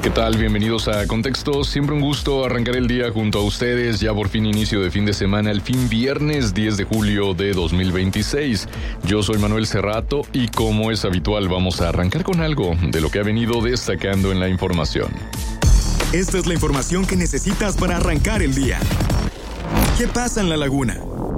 ¿Qué tal? Bienvenidos a Contexto. Siempre un gusto arrancar el día junto a ustedes. Ya por fin inicio de fin de semana, el fin viernes 10 de julio de 2026. Yo soy Manuel Cerrato y como es habitual vamos a arrancar con algo de lo que ha venido destacando en la información. Esta es la información que necesitas para arrancar el día. ¿Qué pasa en La Laguna?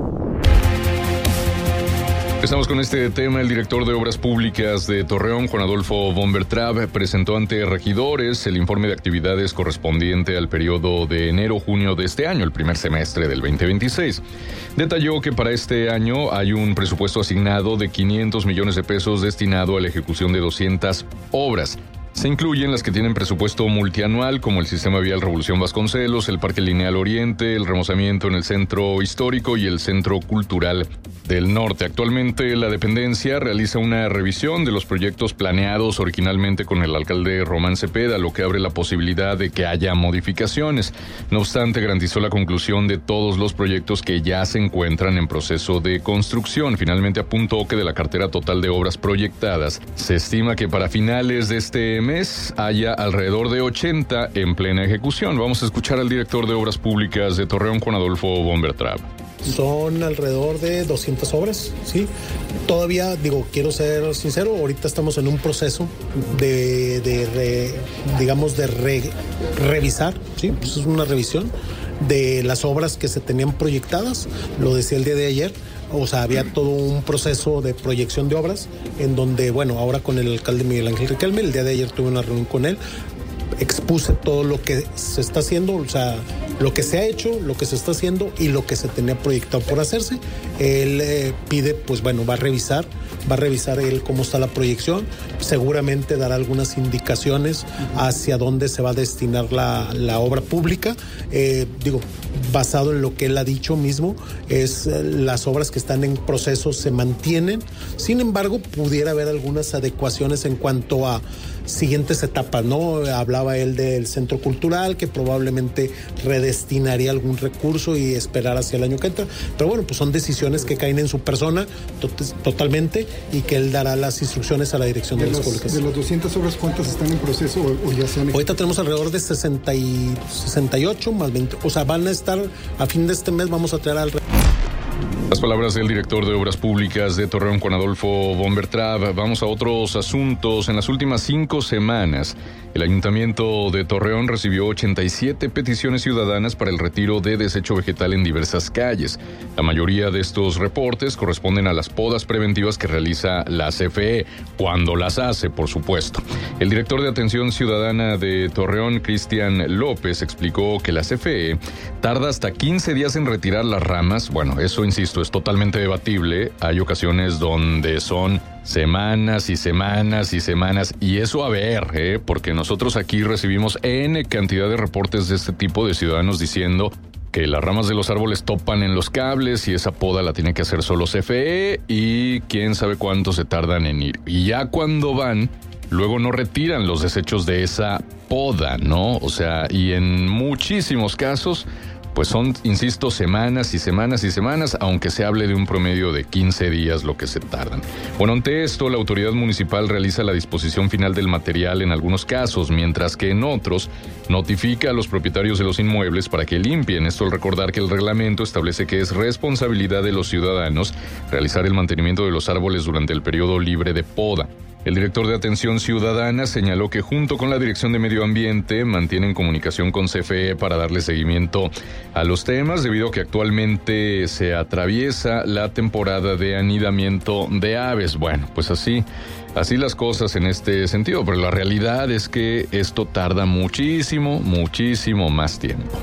Empezamos con este tema. El director de Obras Públicas de Torreón, Juan Adolfo von Bertrab, presentó ante regidores el informe de actividades correspondiente al periodo de enero-junio de este año, el primer semestre del 2026. Detalló que para este año hay un presupuesto asignado de 500 millones de pesos destinado a la ejecución de 200 obras. Se incluyen las que tienen presupuesto multianual, como el Sistema Vial Revolución Vasconcelos, el Parque Lineal Oriente, el remozamiento en el Centro Histórico y el Centro Cultural del Norte. Actualmente la dependencia realiza una revisión de los proyectos planeados originalmente con el alcalde Román Cepeda, lo que abre la posibilidad de que haya modificaciones. No obstante, garantizó la conclusión de todos los proyectos que ya se encuentran en proceso de construcción. Finalmente apuntó que de la cartera total de obras proyectadas, se estima que para finales de este mes haya alrededor de 80 en plena ejecución. Vamos a escuchar al director de Obras Públicas de Torreón, Juan Adolfo von Bertrab. Son alrededor de 200 obras, ¿sí? Todavía, quiero ser sincero, ahorita estamos en un proceso de revisar, ¿sí? Pues es una revisión de las obras que se tenían proyectadas, lo decía el día de ayer. O sea, había todo un proceso de proyección de obras en donde, ahora con el alcalde Miguel Ángel Riquelme, el día de ayer tuve una reunión con él, expuse todo lo que se está haciendo, o sea, lo que se ha hecho, lo que se está haciendo y lo que se tenía proyectado por hacerse. Él pide, va a revisar él cómo está la proyección, seguramente dará algunas indicaciones hacia dónde se va a destinar la obra pública. Basado en lo que él ha dicho mismo, las obras que están en proceso se mantienen. Sin embargo, pudiera haber algunas adecuaciones en cuanto a siguientes etapas, ¿no? Hablaba él del centro cultural, que probablemente redestinaría algún recurso y esperar hacia el año que entra. Pero pues son decisiones que caen en su persona totalmente y que él dará las instrucciones a la dirección de las públicas. De las 200 obras, ¿cuántas están en proceso o ya se han... Ahorita tenemos alrededor de 68 más 20, o sea, van a estar a fin de este mes, vamos a traer Las palabras del director de Obras Públicas de Torreón, Juan Adolfo von Bertrab. Vamos a otros asuntos. En las últimas 5 semanas, el Ayuntamiento de Torreón recibió 87 peticiones ciudadanas para el retiro de desecho vegetal en diversas calles. La mayoría de estos reportes corresponden a las podas preventivas que realiza la CFE, cuando las hace, por supuesto. El director de Atención Ciudadana de Torreón, Cristian López, explicó que la CFE tarda hasta 15 días en retirar las ramas. Eso, insisto, es totalmente debatible. Hay ocasiones donde son semanas y semanas y semanas, y eso porque nosotros aquí recibimos N cantidad de reportes de este tipo de ciudadanos diciendo que las ramas de los árboles topan en los cables y esa poda la tiene que hacer solo CFE y quién sabe cuánto se tardan en ir. Y ya cuando van, luego no retiran los desechos de esa poda, ¿no? O sea, y en muchísimos casos son, insisto, semanas y semanas y semanas, aunque se hable de un promedio de 15 días lo que se tardan. Ante esto, la autoridad municipal realiza la disposición final del material en algunos casos, mientras que en otros notifica a los propietarios de los inmuebles para que limpien. Esto al recordar que el reglamento establece que es responsabilidad de los ciudadanos realizar el mantenimiento de los árboles durante el periodo libre de poda. El director de Atención Ciudadana señaló que junto con la Dirección de Medio Ambiente mantienen comunicación con CFE para darle seguimiento a los temas, debido a que actualmente se atraviesa la temporada de anidamiento de aves. Así las cosas en este sentido, pero la realidad es que esto tarda muchísimo más tiempo.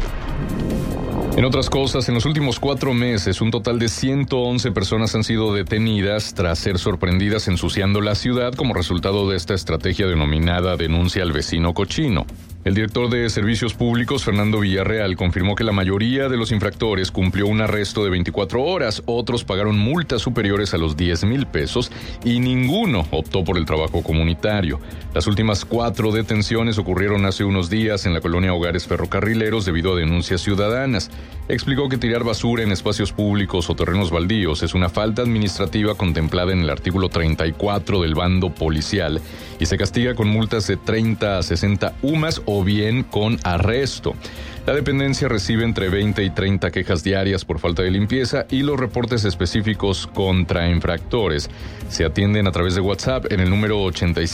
En otras cosas, en los últimos 4 meses, un total de 111 personas han sido detenidas tras ser sorprendidas ensuciando la ciudad como resultado de esta estrategia denominada denuncia al vecino cochino. El director de Servicios Públicos, Fernando Villarreal, confirmó que la mayoría de los infractores cumplió un arresto de 24 horas, otros pagaron multas superiores a los 10,000 pesos y ninguno optó por el trabajo comunitario. Las últimas 4 detenciones ocurrieron hace unos días en la colonia Hogares Ferrocarrileros debido a denuncias ciudadanas. Explicó que tirar basura en espacios públicos o terrenos baldíos es una falta administrativa contemplada en el artículo 34 del bando policial y se castiga con multas de 30 a 60 UMAS o bien con arresto. La dependencia recibe entre 20 y 30 quejas diarias por falta de limpieza y los reportes específicos contra infractores se atienden a través de WhatsApp en el número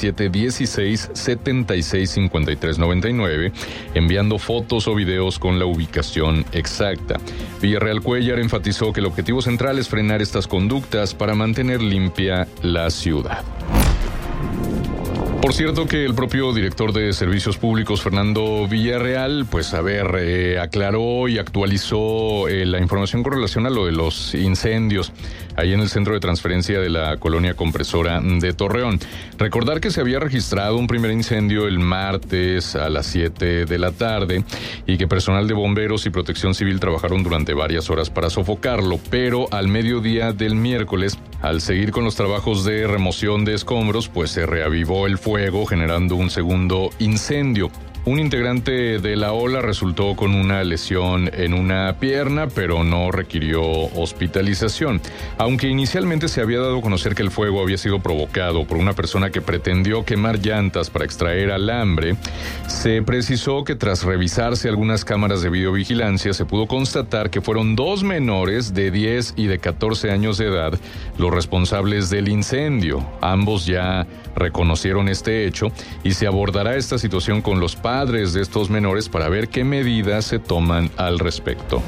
8716-765399, enviando fotos o videos con la ubicación exacta. Villarreal Cuellar enfatizó que el objetivo central es frenar estas conductas para mantener limpia la ciudad. Por cierto que el propio director de Servicios Públicos, Fernando Villarreal, aclaró y actualizó la información con relación a lo de los incendios ahí en el centro de transferencia de la colonia compresora de Torreón. Recordar que se había registrado un primer incendio el martes a las 7 de la tarde y que personal de bomberos y protección civil trabajaron durante varias horas para sofocarlo, pero al mediodía del miércoles, al seguir con los trabajos de remoción de escombros, se reavivó el fuego generando un segundo incendio. Un integrante de la ola resultó con una lesión en una pierna, pero no requirió hospitalización. Aunque inicialmente se había dado a conocer que el fuego había sido provocado por una persona que pretendió quemar llantas para extraer alambre, se precisó que tras revisarse algunas cámaras de videovigilancia se pudo constatar que fueron 2 menores de 10 y de 14 años de edad los responsables del incendio. Ambos ya reconocieron este hecho y se abordará esta situación con los padres de estos menores para ver qué medidas se toman al respecto.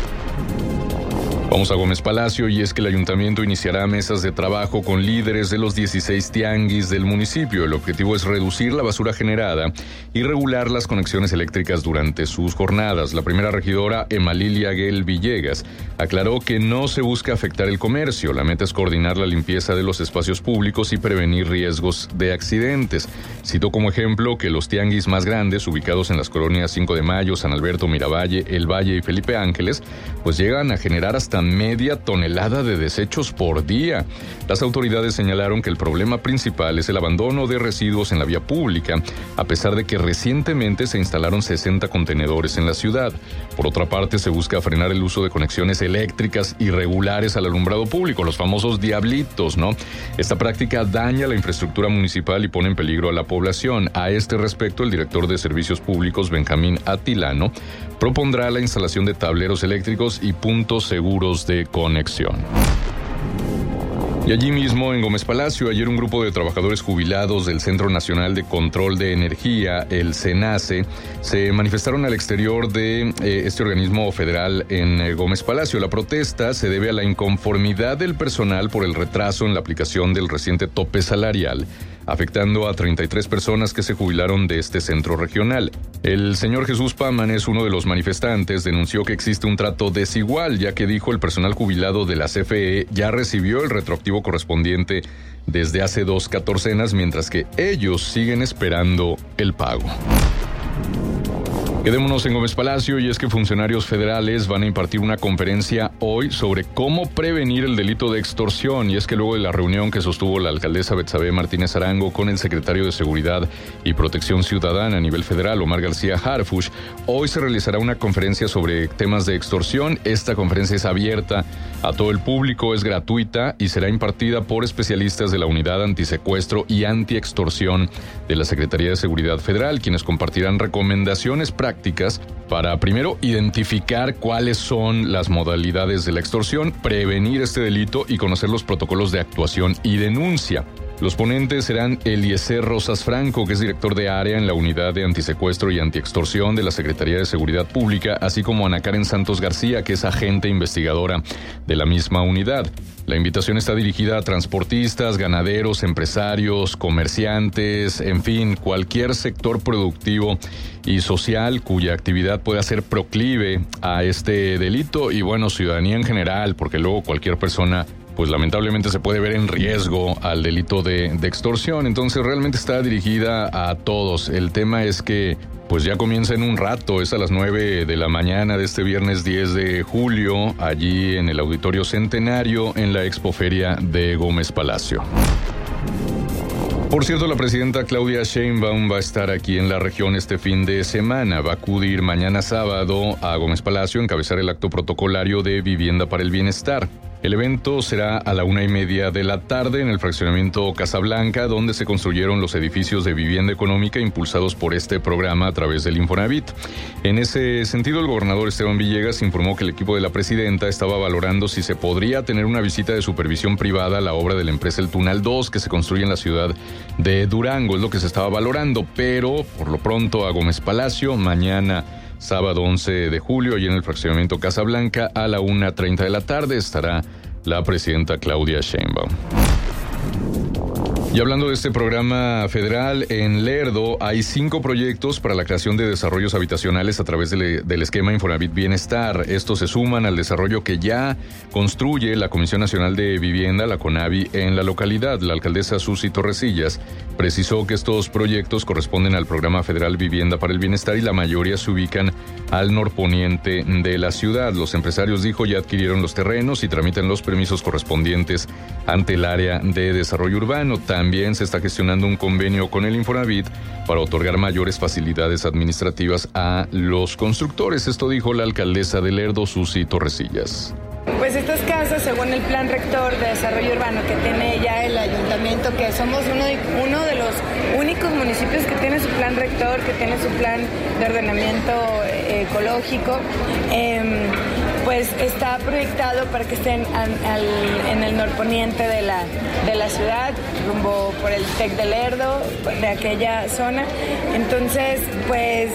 Vamos a Gómez Palacio y es que el ayuntamiento iniciará mesas de trabajo con líderes de los 16 tianguis del municipio. El objetivo es reducir la basura generada y regular las conexiones eléctricas durante sus jornadas. La primera regidora, Emalilia Guel Villegas, aclaró que no se busca afectar el comercio. La meta es coordinar la limpieza de los espacios públicos y prevenir riesgos de accidentes. Citó como ejemplo que los tianguis más grandes, ubicados en las colonias 5 de Mayo, San Alberto, Miravalle, El Valle y Felipe Ángeles, llegan a generar hasta media tonelada de desechos por día. Las autoridades señalaron que el problema principal es el abandono de residuos en la vía pública, a pesar de que recientemente se instalaron 60 contenedores en la ciudad. Por otra parte, se busca frenar el uso de conexiones eléctricas irregulares al alumbrado público, los famosos diablitos, ¿no? Esta práctica daña la infraestructura municipal y pone en peligro a la población. A este respecto, el director de Servicios Públicos, Benjamín Atilano, propondrá la instalación de tableros eléctricos y puntos seguros de conexión. Y allí mismo, en Gómez Palacio, ayer un grupo de trabajadores jubilados del Centro Nacional de Control de Energía, el CENACE, se manifestaron al exterior de este organismo federal en Gómez Palacio. La protesta se debe a la inconformidad del personal por el retraso en la aplicación del reciente tope salarial, afectando a 33 personas que se jubilaron de este centro regional. El señor Jesús Paman es uno de los manifestantes, denunció que existe un trato desigual, ya que dijo el personal jubilado de la CFE ya recibió el retroactivo correspondiente desde hace 2 catorcenas, mientras que ellos siguen esperando el pago. Quedémonos en Gómez Palacio y es que funcionarios federales van a impartir una conferencia hoy sobre cómo prevenir el delito de extorsión, y es que luego de la reunión que sostuvo la alcaldesa Betsabe Martínez Arango con el secretario de Seguridad y Protección Ciudadana a nivel federal, Omar García Harfuch, hoy se realizará una conferencia sobre temas de extorsión. Esta conferencia es abierta a todo el público, es gratuita y será impartida por especialistas de la Unidad Antisecuestro y Antiextorsión de la Secretaría de Seguridad Federal, quienes compartirán recomendaciones prácticas para, primero, identificar cuáles son las modalidades de la extorsión, prevenir este delito y conocer los protocolos de actuación y denuncia. Los ponentes serán Eliezer Rosas Franco, que es director de área en la Unidad de Antisecuestro y Antiextorsión de la Secretaría de Seguridad Pública, así como Ana Karen Santos García, que es agente investigadora de la misma unidad. La invitación está dirigida a transportistas, ganaderos, empresarios, comerciantes, en fin, cualquier sector productivo y social cuya actividad pueda ser proclive a este delito y, ciudadanía en general, porque luego cualquier persona pues lamentablemente se puede ver en riesgo al delito de extorsión. Entonces realmente está dirigida a todos. El tema es que pues ya comienza en un rato, es a las 9 de la mañana de este viernes 10 de julio, allí en el Auditorio Centenario, en la Expoferia de Gómez Palacio. Por cierto, la presidenta Claudia Sheinbaum va a estar aquí en la región este fin de semana. Va a acudir mañana sábado a Gómez Palacio a encabezar el acto protocolario de Vivienda para el Bienestar. El evento será a la 1:30 de la tarde en el fraccionamiento Casablanca, donde se construyeron los edificios de vivienda económica impulsados por este programa a través del Infonavit. En ese sentido, el gobernador Esteban Villegas informó que el equipo de la presidenta estaba valorando si se podría tener una visita de supervisión privada a la obra de la empresa El Tunal 2, que se construye en la ciudad de Durango. Es lo que se estaba valorando, pero por lo pronto a Gómez Palacio, mañana sábado 11 de julio, y en el fraccionamiento Casablanca, a la 1:30 de la tarde, estará la presidenta Claudia Sheinbaum. Y hablando de este programa federal, en Lerdo hay 5 proyectos para la creación de desarrollos habitacionales a través del esquema Infonavit Bienestar. Estos se suman al desarrollo que ya construye la Comisión Nacional de Vivienda, la CONAVI, en la localidad. La alcaldesa Susi Torresillas precisó que estos proyectos corresponden al programa federal Vivienda para el Bienestar y la mayoría se ubican al norponiente de la ciudad. Los empresarios, dijo, ya adquirieron los terrenos y tramitan los permisos correspondientes ante el área de desarrollo urbano. También se está gestionando un convenio con el Infonavit para otorgar mayores facilidades administrativas a los constructores. Esto dijo la alcaldesa de Lerdo, Susi Torresillas. Pues estas casas, según el plan rector de desarrollo urbano que tiene ya el ayuntamiento, que somos uno de los únicos municipios que tiene su plan rector, que tiene su plan de ordenamiento ecológico, pues está proyectado para que estén en el norponiente de la ciudad, rumbo por el TEC de Lerdo, de aquella zona. Entonces, pues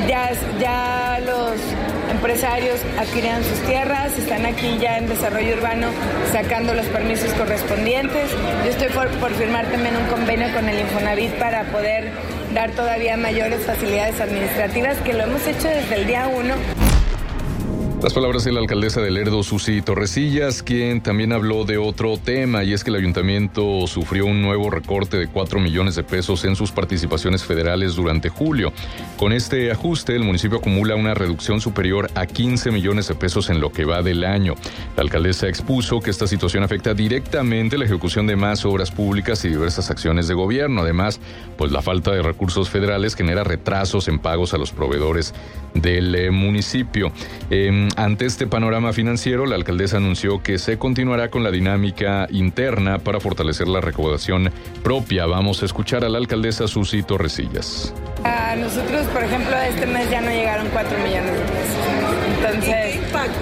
ya los empresarios adquirieron sus tierras, están aquí ya en desarrollo urbano sacando los permisos correspondientes. Yo estoy por firmar también un convenio con el Infonavit para poder dar todavía mayores facilidades administrativas, que lo hemos hecho desde el día 1. Las palabras de la alcaldesa de Lerdo, Susi Torresillas, quien también habló de otro tema, y es que el ayuntamiento sufrió un nuevo recorte de 4 millones de pesos en sus participaciones federales durante julio. Con este ajuste, el municipio acumula una reducción superior a 15 millones de pesos en lo que va del año. La alcaldesa expuso que esta situación afecta directamente la ejecución de más obras públicas y diversas acciones de gobierno. Además, pues la falta de recursos federales genera retrasos en pagos a los proveedores del municipio. Ante este panorama financiero, la alcaldesa anunció que se continuará con la dinámica interna para fortalecer la recaudación propia. Vamos a escuchar a la alcaldesa Susi Torresillas. A nosotros, por ejemplo, este mes ya no llegaron 4 millones de pesos. Entonces,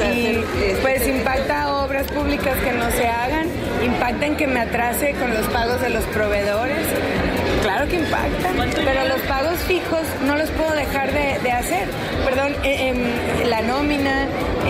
pues impacta obras públicas que no se hagan, impacta en que me atrase con los pagos de los proveedores. Claro que impacta, pero los pagos fijos no los puedo dejar de hacer. Perdón, la nómina,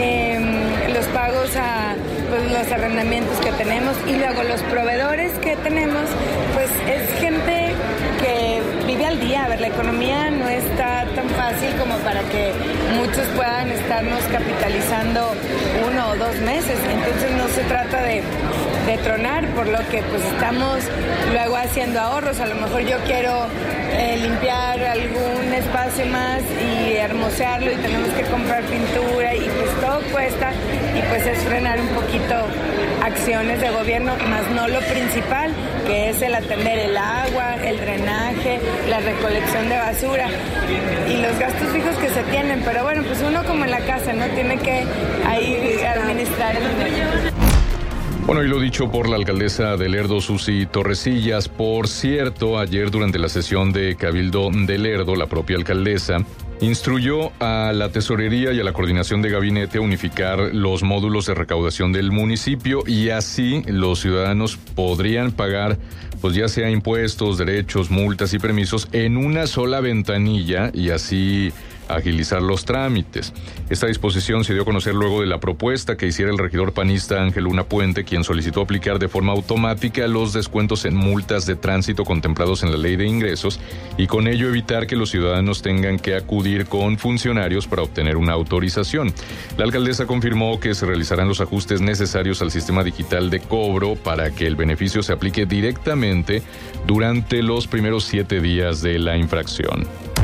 los pagos a los arrendamientos que tenemos, y luego los proveedores que tenemos, pues es gente que vive al día. A ver, la economía no está tan fácil como para que muchos puedan estarnos capitalizando 1 o 2 meses. Entonces no se trata de tronar, por lo que pues estamos luego haciendo ahorros. A lo mejor yo quiero limpiar algún espacio más y hermosearlo, y tenemos que comprar pintura, y pues todo cuesta, y pues es frenar un poquito acciones de gobierno, más no lo principal, que es el atender el agua, el drenaje, la recolección de basura y los gastos fijos que se tienen. Pero bueno, pues uno como en la casa, ¿no? Tiene que ahí administrar el dinero. Bueno, y lo dicho por la alcaldesa de Lerdo, Susi Torresillas. Por cierto, ayer durante la sesión de Cabildo de Lerdo, la propia alcaldesa instruyó a la tesorería y a la coordinación de gabinete a unificar los módulos de recaudación del municipio, y así los ciudadanos podrían pagar, pues ya sea impuestos, derechos, multas y permisos en una sola ventanilla, y así agilizar los trámites. Esta disposición se dio a conocer luego de la propuesta que hiciera el regidor panista Ángel Luna Puente, quien solicitó aplicar de forma automática los descuentos en multas de tránsito contemplados en la Ley de Ingresos y con ello evitar que los ciudadanos tengan que acudir con funcionarios para obtener una autorización. La alcaldesa confirmó que se realizarán los ajustes necesarios al sistema digital de cobro para que el beneficio se aplique directamente durante los primeros 7 días de la infracción.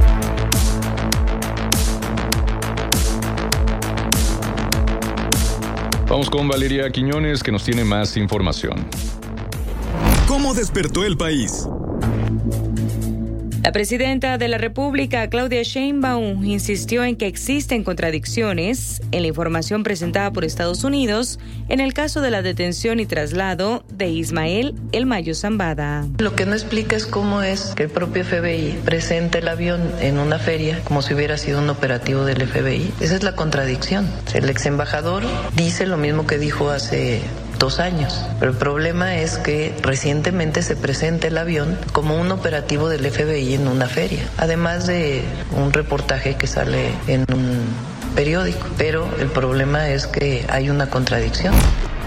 Vamos con Valeria Quiñones, que nos tiene más información. ¿Cómo despertó el país? La presidenta de la República, Claudia Sheinbaum, insistió en que existen contradicciones en la información presentada por Estados Unidos en el caso de la detención y traslado de Ismael El Mayo Zambada. Lo que no explica es cómo es que el propio FBI presenta el avión en una feria como si hubiera sido un operativo del FBI. Esa es la contradicción. El ex embajador dice lo mismo que dijo hace 2 años, pero el problema es que recientemente se presenta el avión como un operativo del FBI en una feria, además de un reportaje que sale en un periódico, pero el problema es que hay una contradicción.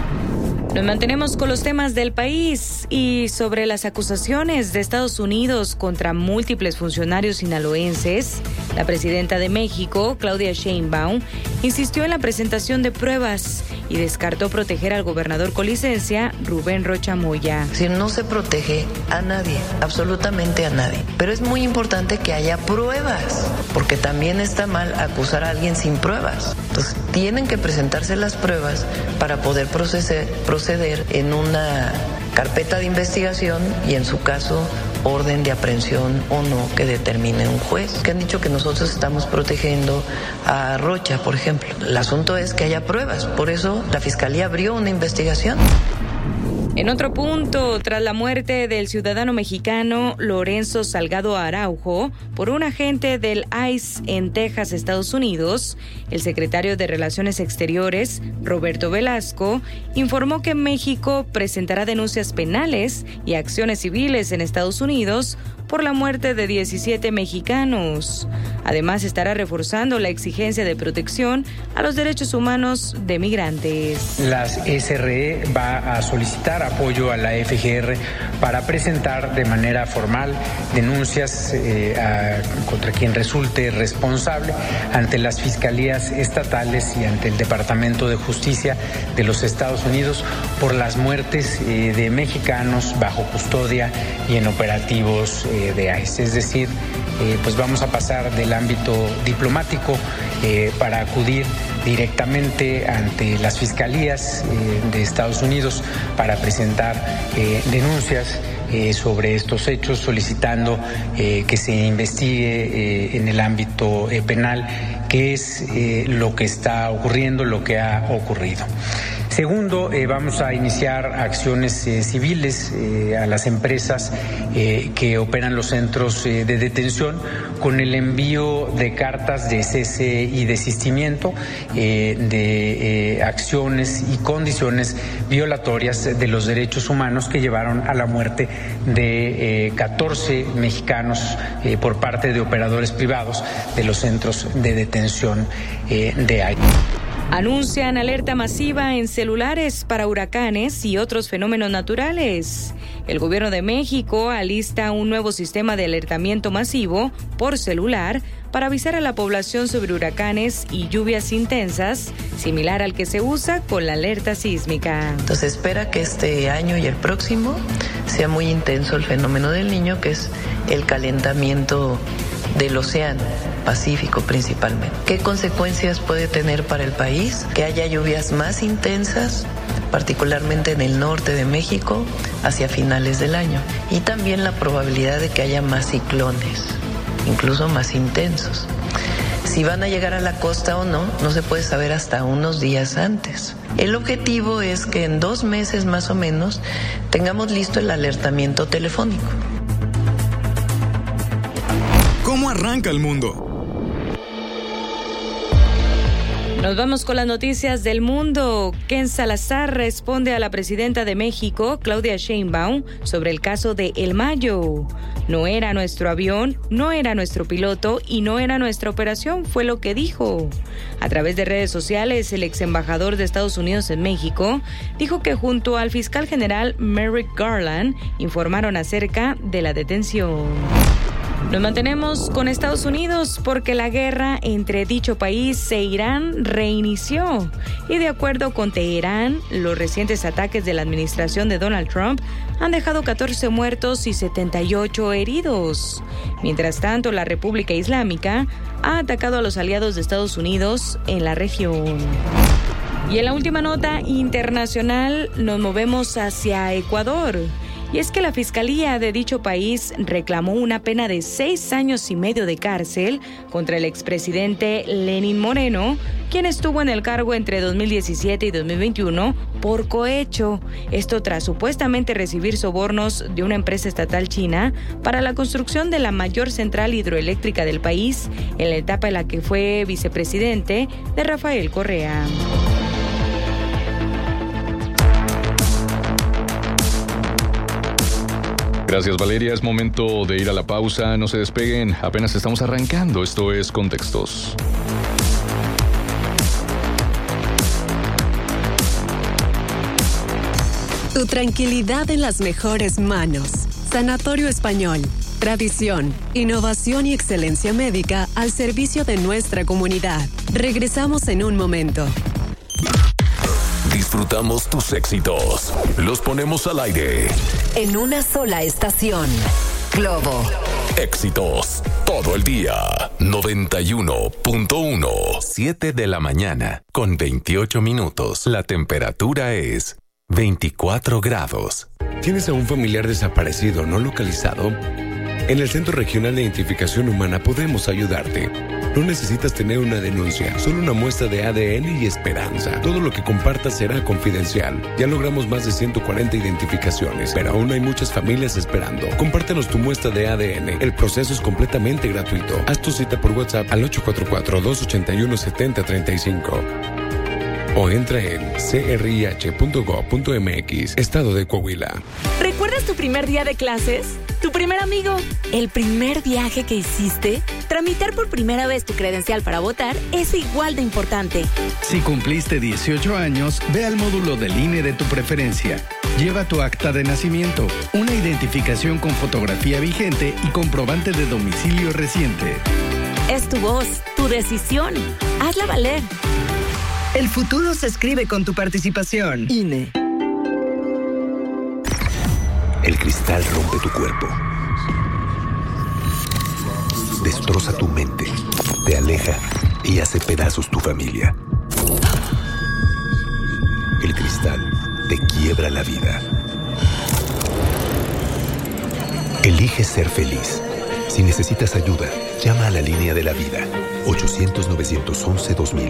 Nos mantenemos con los temas del país y sobre las acusaciones de Estados Unidos contra múltiples funcionarios sinaloenses. La presidenta de México, Claudia Sheinbaum, insistió en la presentación de pruebas y descartó proteger al gobernador con licencia, Rubén Rocha Moya. Si no se protege a nadie, absolutamente a nadie, pero es muy importante que haya pruebas, porque también está mal acusar a alguien sin pruebas. Entonces, tienen que presentarse las pruebas para poder proceder en una carpeta de investigación y, en su caso, orden de aprehensión o no que determine un juez. Que han dicho que nosotros estamos protegiendo a Rocha, por ejemplo. El asunto es que haya pruebas, por eso la Fiscalía abrió una investigación. En otro punto, tras la muerte del ciudadano mexicano Lorenzo Salgado Araujo por un agente del ICE en Texas, Estados Unidos, el secretario de Relaciones Exteriores, Roberto Velasco, informó que México presentará denuncias penales y acciones civiles en Estados Unidos por la muerte de 17 mexicanos. Además, estará reforzando la exigencia de protección a los derechos humanos de migrantes. La SRE va a solicitar apoyo a la FGR para presentar de manera formal denuncias contra quien resulte responsable ante las fiscalías estatales y ante el Departamento de Justicia de los Estados Unidos por las muertes de mexicanos bajo custodia y en operativos de ICE. Es decir, pues vamos a pasar del ámbito diplomático para acudir directamente ante las fiscalías de Estados Unidos para presentar denuncias sobre estos hechos, solicitando que se investigue en el ámbito penal qué es lo que está ocurriendo, lo que ha ocurrido. Segundo, vamos a iniciar acciones civiles a las empresas que operan los centros de detención con el envío de cartas de cese y desistimiento de acciones y condiciones violatorias de los derechos humanos que llevaron a la muerte de 14 mexicanos por parte de operadores privados de los centros de detención de ICE. Anuncian alerta masiva en celulares para huracanes y otros fenómenos naturales. El gobierno de México alista un nuevo sistema de alertamiento masivo por celular para avisar a la población sobre huracanes y lluvias intensas, similar al que se usa con la alerta sísmica. Entonces espera que este año y el próximo sea muy intenso el fenómeno del Niño, que es el calentamiento del océano Pacífico principalmente. ¿Qué consecuencias puede tener para el país? Que haya lluvias más intensas, particularmente en el norte de México, hacia finales del año. Y también la probabilidad de que haya más ciclones, incluso más intensos. Si van a llegar a la costa o no, no se puede saber hasta unos días antes. El objetivo es que en 2 meses más o menos tengamos listo el alertamiento telefónico. ¿Cómo arranca el mundo? Nos vamos con las noticias del mundo. Ken Salazar responde a la presidenta de México, Claudia Sheinbaum, sobre el caso de El Mayo. No era nuestro avión, no era nuestro piloto y no era nuestra operación, fue lo que dijo. A través de redes sociales, el ex embajador de Estados Unidos en México dijo que junto al fiscal general Merrick Garland informaron acerca de la detención. Nos mantenemos con Estados Unidos porque la guerra entre dicho país e Irán reinició. Y de acuerdo con Teherán, los recientes ataques de la administración de Donald Trump han dejado 14 muertos y 78 heridos. Mientras tanto, la República Islámica ha atacado a los aliados de Estados Unidos en la región. Y en la última nota internacional nos movemos hacia Ecuador. Y es que la Fiscalía de dicho país reclamó una pena de 6 años y medio de cárcel contra el expresidente Lenín Moreno, quien estuvo en el cargo entre 2017 y 2021 por cohecho. Esto tras supuestamente recibir sobornos de una empresa estatal china para la construcción de la mayor central hidroeléctrica del país, en la etapa en la que fue vicepresidente de Rafael Correa. Gracias, Valeria. Es momento de ir a la pausa. No se despeguen. Apenas estamos arrancando. Esto es Contextos. Tu tranquilidad en las mejores manos. Sanatorio Español. Tradición, innovación y excelencia médica al servicio de nuestra comunidad. Regresamos en un momento. Disfrutamos tus éxitos. Los ponemos al aire. En una sola estación. Globo. Éxitos. Todo el día. 91.1. 7 de la mañana. Con 28 minutos. La temperatura es 24 grados. ¿Tienes a un familiar desaparecido no localizado? En el Centro Regional de Identificación Humana podemos ayudarte. No necesitas tener una denuncia, solo una muestra de ADN y esperanza. Todo lo que compartas será confidencial. Ya logramos más de 140 identificaciones, pero aún hay muchas familias esperando. Compártenos tu muestra de ADN. El proceso es completamente gratuito. Haz tu cita por WhatsApp al 844-281-7035. O entra en crih.gov.mx, Estado de Coahuila. ¿Recuerdas tu primer día de clases? ¿Tu primer amigo? ¿El primer viaje que hiciste? Tramitar por primera vez tu credencial para votar es igual de importante. Si cumpliste 18 años, ve al módulo del INE de tu preferencia. Lleva tu acta de nacimiento, una identificación con fotografía vigente y comprobante de domicilio reciente. Es tu voz, tu decisión. Hazla valer. El futuro se escribe con tu participación. INE. El cristal rompe tu cuerpo. Destroza tu mente. Te aleja y hace pedazos tu familia. El cristal te quiebra la vida. Elige ser feliz. Si necesitas ayuda, llama a la línea de la vida. 800-911-2000.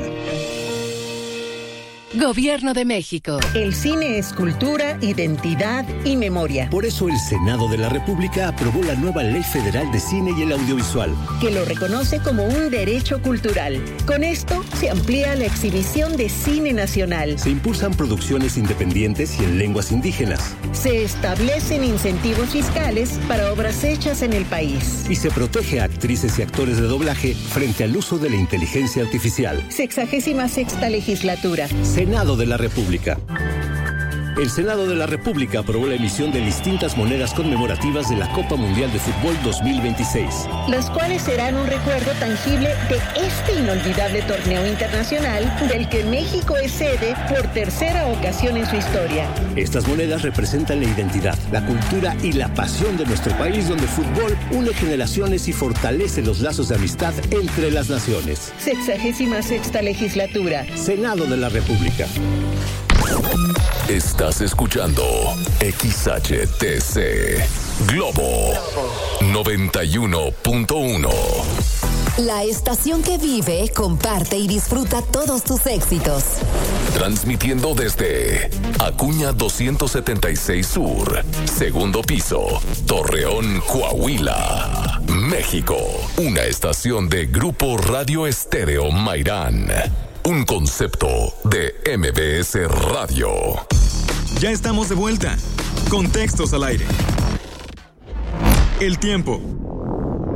Gobierno de México. El cine es cultura, identidad y memoria. Por eso el Senado de la República aprobó la nueva Ley Federal de Cine y el Audiovisual, que lo reconoce como un derecho cultural. Con esto se amplía la exhibición de cine nacional. Se impulsan producciones independientes y en lenguas indígenas. Se establecen incentivos fiscales para obras hechas en el país. Y se protege a actrices y actores de doblaje frente al uso de la inteligencia artificial. 66ª legislatura. Senado de la República. El Senado de la República aprobó la emisión de distintas monedas conmemorativas de la Copa Mundial de Fútbol 2026. Las cuales serán un recuerdo tangible de este inolvidable torneo internacional del que México es sede por tercera ocasión en su historia. Estas monedas representan la identidad, la cultura y la pasión de nuestro país, donde el fútbol une generaciones y fortalece los lazos de amistad entre las naciones. 66ª legislatura. Senado de la República. Estás escuchando XHTC Globo 91.1. La estación que vive, comparte y disfruta todos tus éxitos. Transmitiendo desde Acuña 276 Sur, segundo piso, Torreón, Coahuila, México. Una estación de Grupo Radio Estéreo Mairán. un concepto de MBS Radio. Ya estamos de vuelta. Contextos al aire. El tiempo